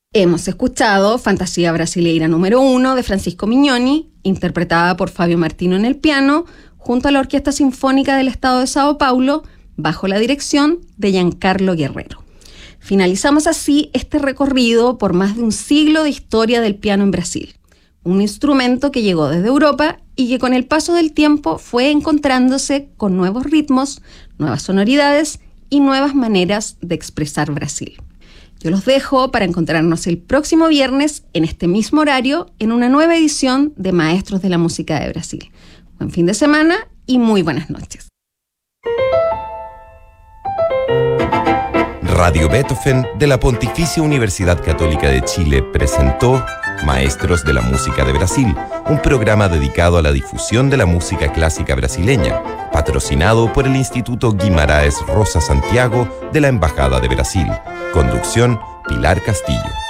Hemos escuchado Fantasía Brasileira número 1 de Francisco Mignoni, interpretada por Fabio Martino en el piano, junto a la Orquesta Sinfónica del Estado de Sao Paulo, bajo la dirección de Giancarlo Guerrero. Finalizamos así este recorrido por más de un siglo de historia del piano en Brasil, un instrumento que llegó desde Europa y que con el paso del tiempo fue encontrándose con nuevos ritmos, nuevas sonoridades y nuevas maneras de expresar Brasil. Yo los dejo para encontrarnos el próximo viernes en este mismo horario en una nueva edición de Maestros de la Música de Brasil. Buen fin de semana y muy buenas noches. Radio Beethoven de la Pontificia Universidad Católica de Chile presentó Maestros de la Música de Brasil, un programa dedicado a la difusión de la música clásica brasileña, patrocinado por el Instituto Guimarães Rosa Santiago de la Embajada de Brasil. Conducción, Pilar Castillo.